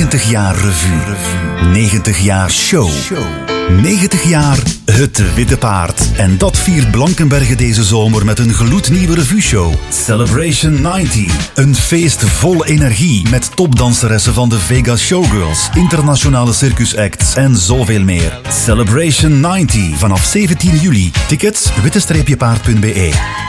90 jaar revue. 90 jaar show. 90 jaar Het Witte Paard. En dat viert Blankenberge deze zomer met een gloednieuwe revue-show. Celebration 90. Een feest vol energie met topdanseressen van de Vegas Showgirls, internationale circusacts en zoveel meer. Celebration 90 vanaf 17 juli. Tickets witte-paard.be.